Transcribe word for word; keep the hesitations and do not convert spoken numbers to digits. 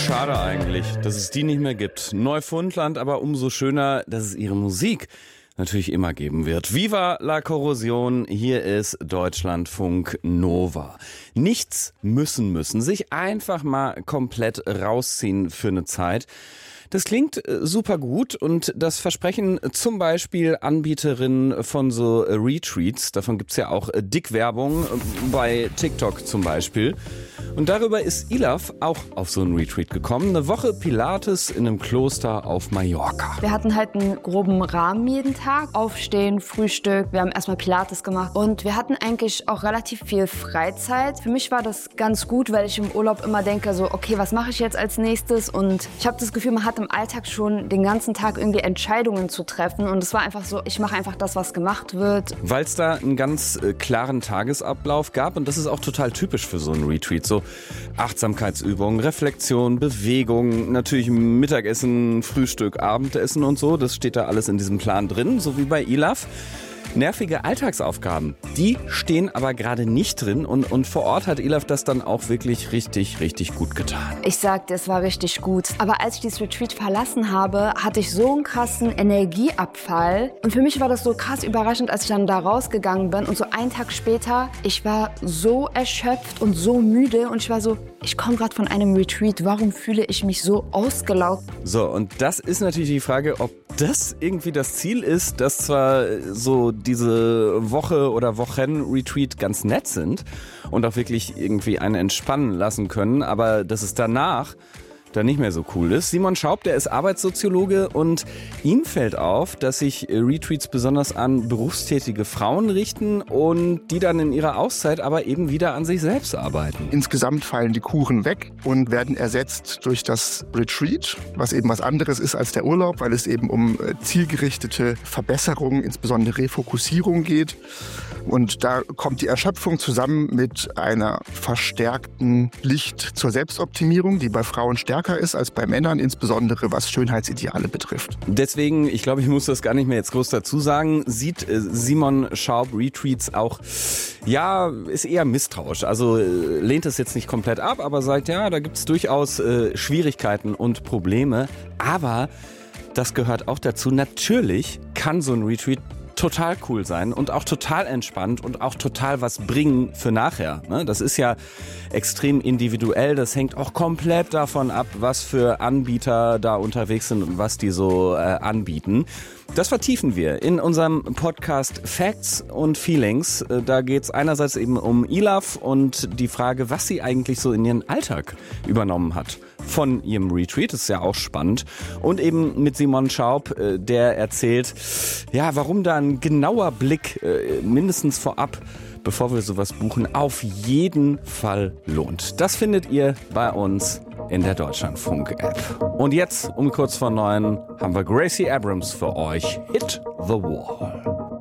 Schade eigentlich, dass es die nicht mehr gibt. Neufundland, aber umso schöner, dass es ihre Musik natürlich immer geben wird. Viva la Corrosion, hier ist Deutschlandfunk Nova. Nichts müssen müssen, sich einfach mal komplett rausziehen für eine Zeit. Das klingt super gut und das versprechen zum Beispiel Anbieterinnen von so Retreats. Davon gibt's ja auch Dickwerbung bei TikTok zum Beispiel. Und darüber ist Ilaf auch auf so einen Retreat gekommen. Eine Woche Pilates in einem Kloster auf Mallorca. Wir hatten halt einen groben Rahmen jeden Tag. Aufstehen, Frühstück, wir haben erstmal Pilates gemacht. Und wir hatten eigentlich auch relativ viel Freizeit. Für mich war das ganz gut, weil ich im Urlaub immer denke, so, okay, was mache ich jetzt als nächstes? Und ich habe das Gefühl, man hat im Alltag schon den ganzen Tag irgendwie Entscheidungen zu treffen. Und es war einfach so, ich mache einfach das, was gemacht wird. Weil es da einen ganz äh, klaren Tagesablauf gab. Und das ist auch total typisch für so einen Retreat. So Achtsamkeitsübungen, Reflexion, Bewegung, natürlich Mittagessen, Frühstück, Abendessen und so. Das steht da alles in diesem Plan drin, so wie bei Ilaf. Nervige Alltagsaufgaben, die stehen aber gerade nicht drin und, und vor Ort hat Ilaf das dann auch wirklich richtig, richtig gut getan. Ich sagte, es war richtig gut. Aber als ich dieses Retreat verlassen habe, hatte ich so einen krassen Energieabfall. Und für mich war das so krass überraschend, als ich dann da rausgegangen bin. Und so einen Tag später, ich war so erschöpft und so müde. Und ich war so, ich komme gerade von einem Retreat. Warum fühle ich mich so ausgelaugt? So, und das ist natürlich die Frage, ob das irgendwie das Ziel ist, dass zwar so diese Woche oder Wochen-Retreat ganz nett sind und auch wirklich irgendwie einen entspannen lassen können, aber dass es danach dann nicht mehr so cool ist. Simon Schaub, der ist Arbeitssoziologe und ihm fällt auf, dass sich Retreats besonders an berufstätige Frauen richten und die dann in ihrer Auszeit aber eben wieder an sich selbst arbeiten. Insgesamt fallen die Kuren weg und werden ersetzt durch das Retreat, was eben was anderes ist als der Urlaub, weil es eben um zielgerichtete Verbesserungen, insbesondere Refokussierung geht. Und da kommt die Erschöpfung zusammen mit einer verstärkten Licht zur Selbstoptimierung, die bei Frauen stärker ist als bei Männern, insbesondere was Schönheitsideale betrifft. Deswegen, ich glaube, ich muss das gar nicht mehr jetzt groß dazu sagen, sieht äh, Simon Schaub Retreats auch, ja, ist eher misstrauisch. Also äh, lehnt es jetzt nicht komplett ab, aber sagt, ja, da gibt es durchaus äh, Schwierigkeiten und Probleme. Aber das gehört auch dazu. Natürlich kann so ein Retreat total cool sein und auch total entspannt und auch total was bringen für nachher. Das ist ja extrem individuell. Das hängt auch komplett davon ab, was für Anbieter da unterwegs sind und was die so äh, anbieten. Das vertiefen wir in unserem Podcast Facts und Feelings. Da geht es einerseits eben um Ilaf und die Frage, was sie eigentlich so in ihren Alltag übernommen hat von ihrem Retreat. Das ist ja auch spannend. Und eben mit Simon Schaub, der erzählt, ja, warum da ein genauer Blick mindestens vorab, bevor wir sowas buchen, auf jeden Fall lohnt. Das findet ihr bei uns in der Deutschlandfunk-App. Und jetzt, um kurz vor neun, haben wir Gracie Abrams für euch. Hit the Wall.